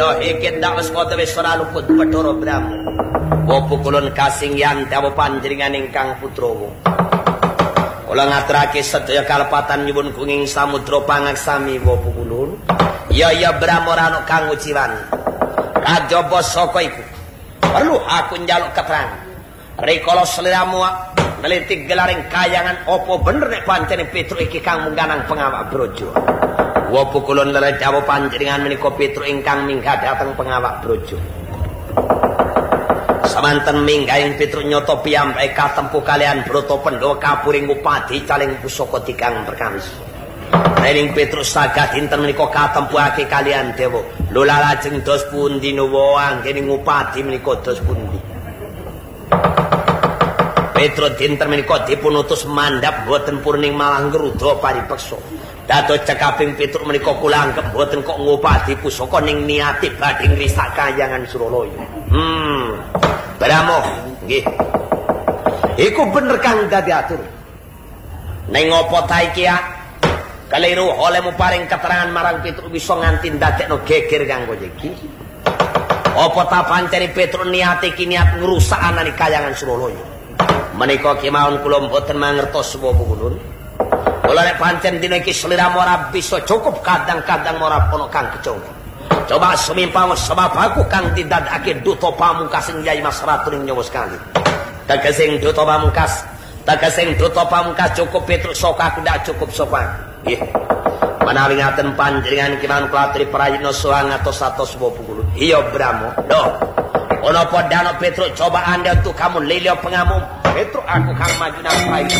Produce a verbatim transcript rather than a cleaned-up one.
Doh iki ndak wis kote wis ora luput Bathara Brahma. Bapak kulon kasingyan dawa panjenengan ingkang putrawa. Kula ngaturake sedaya kalepatan nyuwun kuning samudra pangaksami Bapak kulon. Ya ya Brahma ora ana kang uciwan. Kajaba saka iku. Perlu aku njaluk keterangan. Rikala sliramu nelitik gelaring kayangan apa bener nek pancene Petruk iki kang mungkanang pengawak brojo. Wa pukulun lere dawa panjenengan menika Petruk ingkang minggah dhateng pengawak brojo. Samanten minggahing Petruk nyoto piyambake katempuh kalian Brata Pandhawa kapuring upadi caling pusaka tigang perkawis. Rening Petruk saged dinten menika katempuhake kalian dewa. Lula lajeng dos pundi nuwa anggening upadi menika dos pundi. Petruk dinten menika dipun utus mandhap boten purning malang ngruda paripeksa. Dados cekaping Petruk menika kula anggep boten kok ngupadi pusaka ning niati badhe ngrisak kayangan Suralaya. Hmm. Brahma, nggih. Iku bener kang dadi atur. Ning apa ta iki ya? Kaliru olehmu paring keterangan marang Petruk bisa nganti ndadekno geger kanggo iki. Apa ta pancene Petruk niate iki niat ngrusak anane kayangan Suralaya. Menika kemawon kula mboten mangertos Bapak kulun. Kula nek pancen dina iki sliramu ora bisa cukup kadang-kadang ora ana kang kecoba. Coba sumimpang sebab aku kang didadake duta pamungkas Nyai Mas Ratu ning nyawa sekali. Tegesing duta pamungkas, tegesing duta pamungkas cukup Petruk saka aku ndak cukup sapa. Nggih. Menawi ngaten panjenengan kemawon kula aturi prayitna saha ngatos-atos Bapak kulun. Iya Brahma. Lho. Ana padana Petruk coba Anda untuk kamu lelio pengamu. Petruk aku kang maju nang baik.